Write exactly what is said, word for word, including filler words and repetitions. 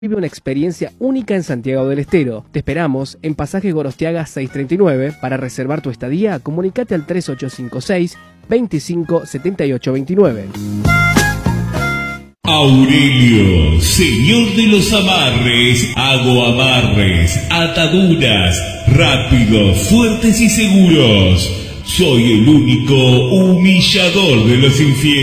Vive una experiencia única en Santiago del Estero. Te esperamos en Pasaje Gorostiaga seiscientos treinta y nueve. Para reservar tu estadía, comunicate al tres ocho cinco seis, veinticinco, setenta y ocho veintinueve. Aurelio, señor de los amarres, hago amarres, ataduras, rápidos, fuertes y seguros. Soy el único humillador de los infieles.